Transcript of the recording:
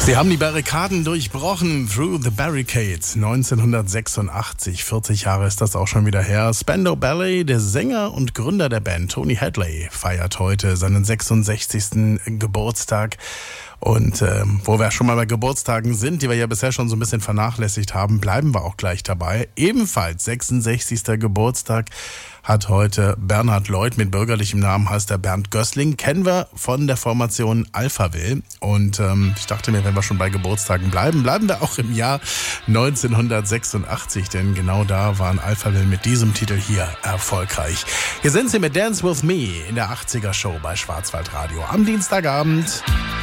Sie haben die Barrikaden durchbrochen, Through the Barricades, 1986, 40 Jahre ist das auch schon wieder her. Spandau Ballet, der Sänger und Gründer der Band, Tony Hadley, feiert heute seinen 66. Geburtstag. Und wo wir schon mal bei Geburtstagen sind, die wir ja bisher schon so ein bisschen vernachlässigt haben, bleiben wir auch gleich dabei. Ebenfalls 66. Geburtstag hat heute Bernhard Lloyd, mit bürgerlichem Namen heißt er Bernd Gößling, kennen wir von der Formation Alphaville. Und ich dachte mir, wenn wir schon bei Geburtstagen bleiben wir auch im Jahr 1986, denn genau da waren Alphaville mit diesem Titel hier erfolgreich. Hier sind sie mit Dance With Me in der 80er Show bei Schwarzwaldradio am Dienstagabend.